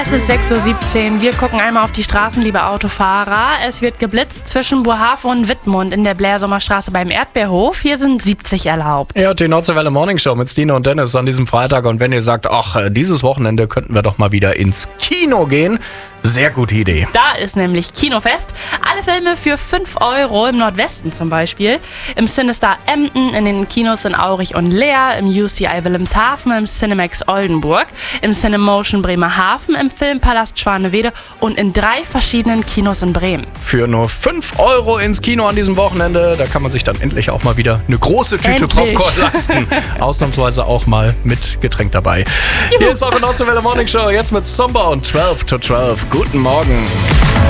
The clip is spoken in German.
Es ist 6:17 Uhr. Wir gucken einmal auf die Straßen, liebe Autofahrer. Es wird geblitzt zwischen Boerhaave und Wittmund in der Blair-Sommerstraße beim Erdbeerhof. Hier sind 70 erlaubt. Ja, die Nordseewelle Morning Show mit Stine und Dennis an diesem Freitag. Und wenn ihr sagt, ach, dieses Wochenende könnten wir doch mal wieder ins Kino gehen, sehr gute Idee. Da ist nämlich Kinofest. Alle Filme für 5 € im Nordwesten zum Beispiel. Im CineStar Emden, in den Kinos in Aurich und Leer, im UCI Wilhelmshaven, im Cinemax Oldenburg, im Cinemotion Bremerhaven, im Filmpalast Schwanewede und in 3 verschiedenen Kinos in Bremen. Für nur 5 € ins Kino an diesem Wochenende, da kann man sich dann endlich auch mal wieder eine große Tüte Popcorn leisten. Ausnahmsweise auch mal mit Getränk dabei. Juhu. Hier ist eure Nordseewelle Morning Show, jetzt mit Somber und 12 to 12. Guten Morgen.